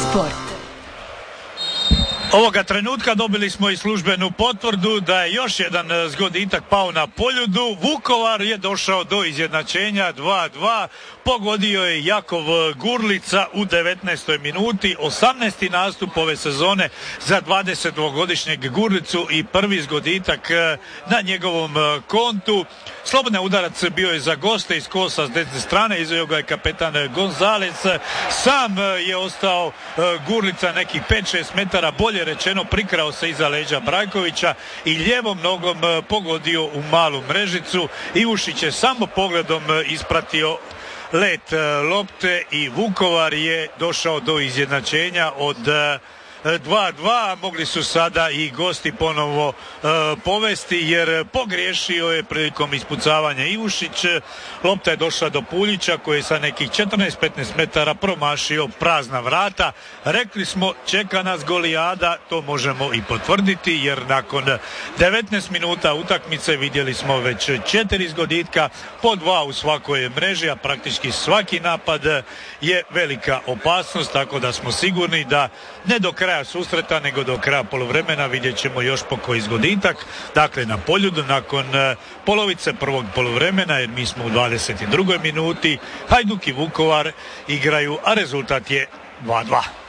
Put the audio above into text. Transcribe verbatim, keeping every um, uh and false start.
Sport. Ovoga trenutka dobili smo i službenu potvrdu da je još jedan zgoditak pao na Poljudu. Vukovar je došao do izjednačenja dva dva. Pogodio je Jakov Gurlica u devetnaestoj minuti. osamnaesti nastup ove sezone za dvadesetdvogodišnjeg Gurlicu i prvi zgoditak na njegovom kontu. Slobodni udarac bio je za goste iz kosa s desne strane, izveo ga je kapetan Gonzalez. Sam je ostao Gurlica nekih pet šest metara, bolje rečeno prikrao se iza leđa Brajkovića i lijevom nogom pogodio u malu mrežicu. Ivušić je samo pogledom ispratio let lopte i Vukovar je došao do izjednačenja od dva dva. Mogli su sada i gosti ponovo e, povesti jer pogriješio je prilikom ispucavanja Ivušić. Lopta je došla do Puljića koji je sa nekih četrnaest petnaest metara promašio prazna vrata. Rekli smo čeka nas Golijada, to možemo i potvrditi jer nakon devetnaest minuta utakmice vidjeli smo već četiri zgoditka, po dva u svakoj mreži, a praktički svaki napad je velika opasnost, tako da smo sigurni da ne do kraja susreta, nego do kraja poluvremena vidjet ćemo još po koji zgoditak. Dakle, na Poljudu nakon polovice prvog poluvremena, jer mi smo u dvadeset drugoj minuti, Hajduk i Vukovar igraju, a rezultat je dva dva.